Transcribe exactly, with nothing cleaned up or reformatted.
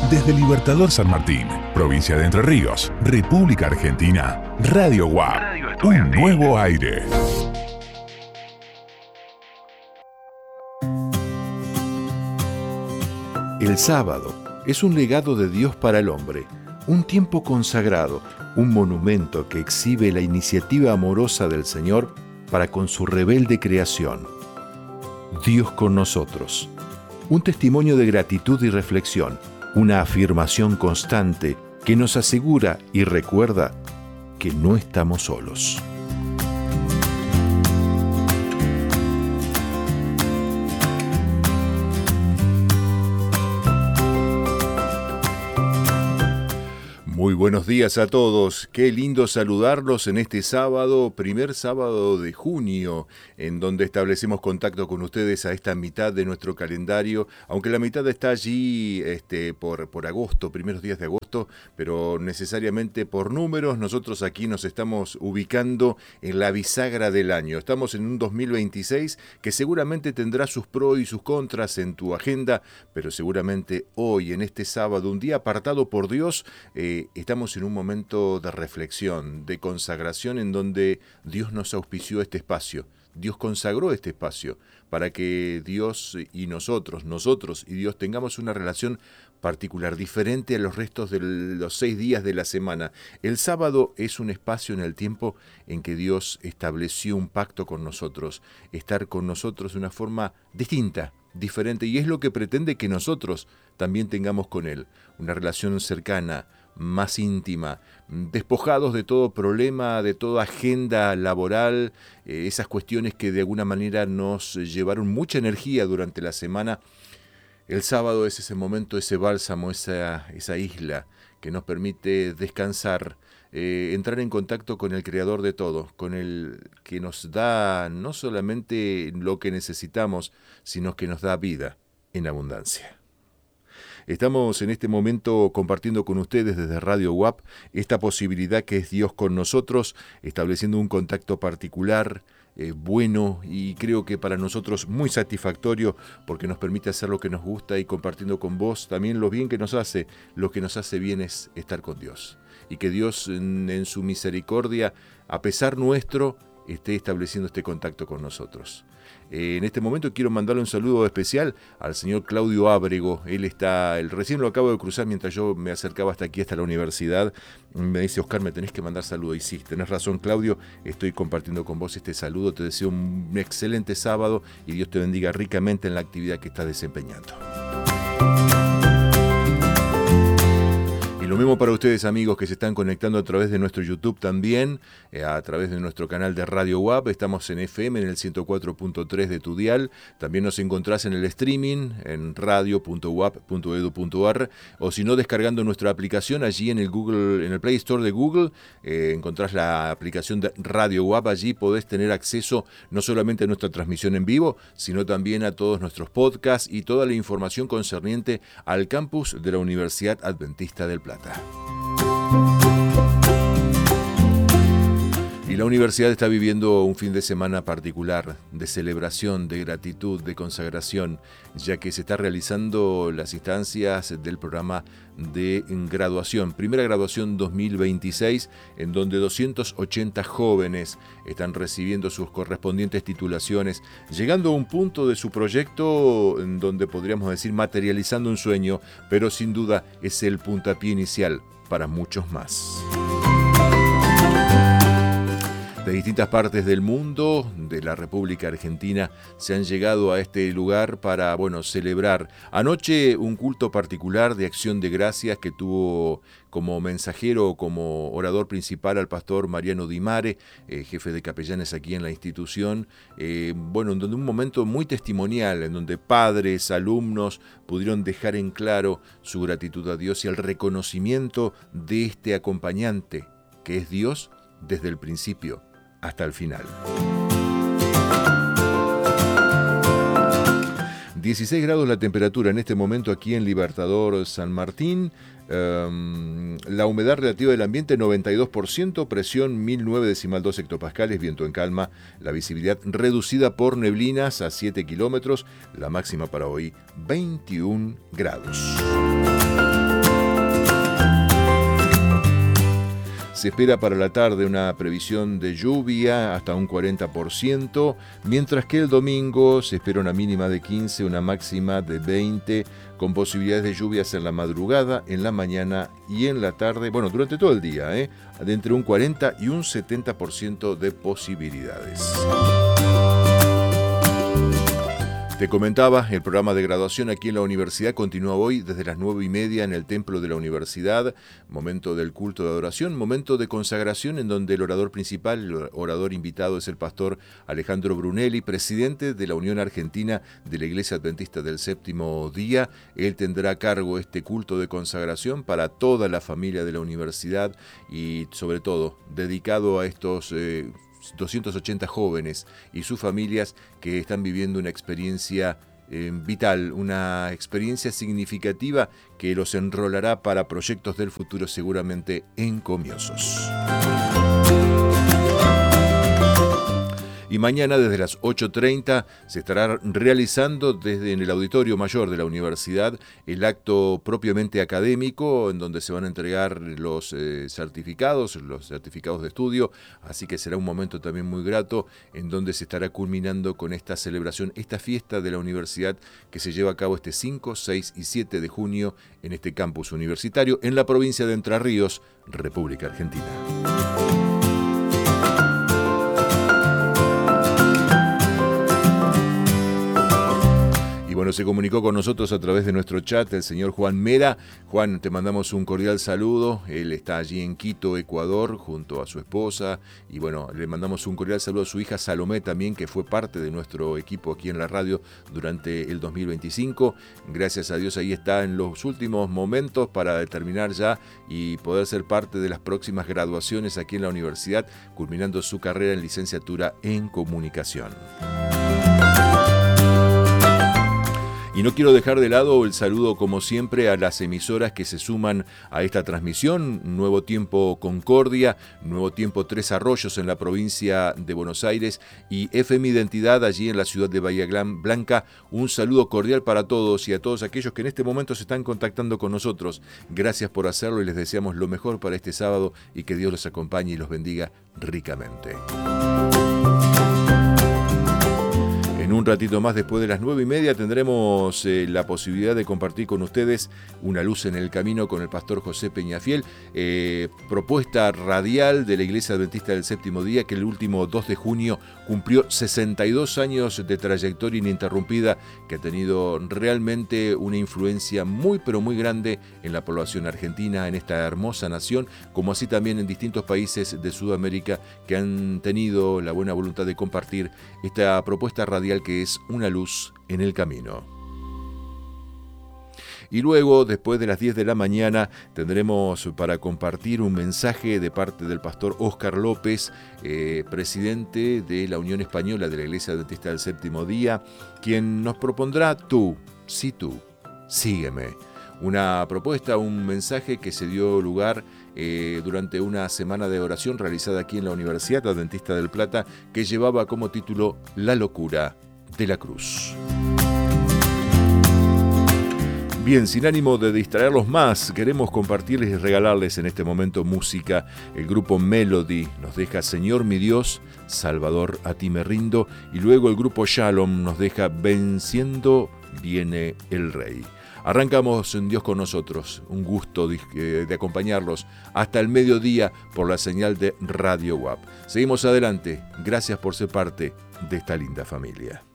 Desde Libertador San Martín, provincia de Entre Ríos, República Argentina, Radio U A P, un nuevo aire. El sábado es un legado de Dios para el hombre, un tiempo consagrado, un monumento que exhibe la iniciativa amorosa del Señor para con su rebelde creación. Dios con nosotros, un testimonio de gratitud y reflexión, una afirmación constante que nos asegura y recuerda que no estamos solos. Muy buenos días a todos, qué lindo saludarlos en este sábado, primer sábado de junio, en donde establecemos contacto con ustedes a esta mitad de nuestro calendario, aunque la mitad está allí este, por, por agosto, primeros días de agosto, pero necesariamente por números, nosotros aquí nos estamos ubicando en la bisagra del año. Estamos en un dos mil veintiséis que seguramente tendrá sus pros y sus contras en tu agenda, pero seguramente hoy, en este sábado, un día apartado por Dios, eh, estamos en un momento de reflexión, de consagración en donde Dios nos auspició este espacio. Dios consagró este espacio para que Dios y nosotros, nosotros y Dios tengamos una relación particular, diferente a los restos de los seis días de la semana. El sábado es un espacio en el tiempo en que Dios estableció un pacto con nosotros, estar con nosotros de una forma distinta, diferente, y es lo que pretende que nosotros también tengamos con Él, una relación cercana, más íntima, despojados de todo problema, de toda agenda laboral, eh, esas cuestiones que de alguna manera nos llevaron mucha energía durante la semana. El sábado es ese momento, ese bálsamo, esa, esa isla que nos permite descansar, eh, entrar en contacto con el Creador de todo, con el que nos da no solamente lo que necesitamos, sino que nos da vida en abundancia. Estamos en este momento compartiendo con ustedes desde Radio U A P esta posibilidad que es Dios con nosotros, estableciendo un contacto particular, eh, bueno y creo que para nosotros muy satisfactorio porque nos permite hacer lo que nos gusta y compartiendo con vos también lo bien que nos hace. Lo que nos hace bien es estar con Dios y que Dios en, en su misericordia, a pesar nuestro, esté estableciendo este contacto con nosotros. Eh, en este momento quiero mandarle un saludo especial al señor Claudio Ábrego. Él está, él recién lo acabo de cruzar mientras yo me acercaba hasta aquí, hasta la universidad. Me dice, Oscar, me tenés que mandar saludo. Y sí, tenés razón, Claudio, estoy compartiendo con vos este saludo. Te deseo un excelente sábado y Dios te bendiga ricamente en la actividad que estás desempeñando. Lo mismo para ustedes, amigos, que se están conectando a través de nuestro YouTube también, eh, a través de nuestro canal de Radio U A P. Estamos en F M, en el ciento cuatro punto tres de tu dial. También nos encontrás en el streaming, en radio punto u a p punto e d u punto a r, o si no, descargando nuestra aplicación allí en el Google, en el Play Store de Google. Eh, encontrás la aplicación de Radio U A P. Allí podés tener acceso no solamente a nuestra transmisión en vivo, sino también a todos nuestros podcasts y toda la información concerniente al campus de la Universidad Adventista del Plata. Y la universidad está viviendo un fin de semana particular, de celebración, de gratitud, de consagración, ya que se está realizando las instancias del programa de graduación, primera graduación dos mil veintiséis, en donde doscientos ochenta jóvenes están recibiendo sus correspondientes titulaciones, llegando a un punto de su proyecto en donde podríamos decir materializando un sueño, pero sin duda es el puntapié inicial para muchos más. De distintas partes del mundo, de la República Argentina, se han llegado a este lugar para, bueno, celebrar. Anoche un culto particular de acción de gracias que tuvo como mensajero, como orador principal al pastor Mariano Di Mare, eh, jefe de capellanes aquí en la institución. Eh, bueno, en donde un momento muy testimonial, en donde padres, alumnos pudieron dejar en claro su gratitud a Dios y el reconocimiento de este acompañante, que es Dios desde el principio hasta el final. dieciséis grados la temperatura en este momento aquí en Libertador San Martín. Um, la humedad relativa del ambiente noventa y dos por ciento, presión mil nueve decimal dos hectopascales, viento en calma, la visibilidad reducida por neblinas a siete kilómetros, la máxima para hoy veintiún grados. Se espera para la tarde una previsión de lluvia hasta un cuarenta por ciento, mientras que el domingo se espera una mínima de quince, una máxima de veinte, con posibilidades de lluvias en la madrugada, en la mañana y en la tarde, bueno, durante todo el día, ¿eh? de entre un cuarenta y un setenta por ciento de posibilidades. Te comentaba, el programa de graduación aquí en la universidad continúa hoy desde las nueve y media en el templo de la universidad, momento del culto de adoración, momento de consagración en donde el orador principal, el orador invitado es el pastor Alejandro Brunelli, presidente de la Unión Argentina de la Iglesia Adventista del Séptimo Día. Él tendrá a cargo este culto de consagración para toda la familia de la universidad y sobre todo dedicado a estos eh, doscientos ochenta jóvenes y sus familias que están viviendo una experiencia eh, vital, una experiencia significativa que los enrolará para proyectos del futuro seguramente encomiosos. Y mañana desde las ocho treinta se estará realizando desde en el Auditorio Mayor de la Universidad el acto propiamente académico en donde se van a entregar los eh, certificados, los certificados de estudio, así que será un momento también muy grato en donde se estará culminando con esta celebración, esta fiesta de la universidad que se lleva a cabo este cinco, seis y siete de junio en este campus universitario en la provincia de Entre Ríos, República Argentina. Bueno, se comunicó con nosotros a través de nuestro chat el señor Juan Mera. Juan, te mandamos un cordial saludo. Él está allí en Quito, Ecuador, junto a su esposa. Y bueno, le mandamos un cordial saludo a su hija Salomé también, que fue parte de nuestro equipo aquí en la radio durante el dos mil veinticinco. Gracias a Dios ahí está en los últimos momentos para terminar ya y poder ser parte de las próximas graduaciones aquí en la universidad, culminando su carrera en licenciatura en comunicación. Y no quiero dejar de lado el saludo, como siempre, a las emisoras que se suman a esta transmisión. Nuevo Tiempo Concordia, Nuevo Tiempo Tres Arroyos en la provincia de Buenos Aires y F M Identidad allí en la ciudad de Bahía Blanca. Un saludo cordial para todos y a todos aquellos que en este momento se están contactando con nosotros. Gracias por hacerlo y les deseamos lo mejor para este sábado y que Dios los acompañe y los bendiga ricamente. En un ratito más, después de las nueve y media, tendremos eh, la posibilidad de compartir con ustedes Una luz en el camino con el pastor José Peñafiel, eh, propuesta radial de la Iglesia Adventista del Séptimo Día, que el último dos de junio cumplió sesenta y dos años de trayectoria ininterrumpida, que ha tenido realmente una influencia muy pero muy grande en la población argentina, en esta hermosa nación, como así también en distintos países de Sudamérica que han tenido la buena voluntad de compartir esta propuesta radial que es Una luz en el camino. Y luego, después de las diez de la mañana, tendremos para compartir un mensaje de parte del pastor Óscar López, eh, presidente de la Unión Española de la Iglesia Adventista del Séptimo Día, quien nos propondrá Tú, sí tú, sígueme. Una propuesta, un mensaje que se dio lugar eh, durante una semana de oración realizada aquí en la Universidad Adventista del Plata, que llevaba como título La locura de la cruz. Bien, sin ánimo de distraerlos más, queremos compartirles y regalarles en este momento música. El grupo Melody nos deja Señor mi Dios, Salvador a ti me rindo, y luego el grupo Shalom nos deja Venciendo viene el Rey. Arrancamos en Dios con nosotros, un gusto de, de acompañarlos hasta el mediodía por la señal de Radio W A P. Seguimos adelante, gracias por ser parte de esta linda familia.